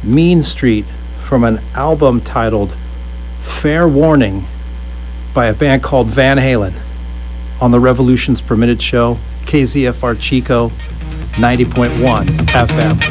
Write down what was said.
Mean Street from an album titled Fair Warning by a band called Van Halen on the Revolutions Per Minute show, KZFR Chico, 90.1 FM.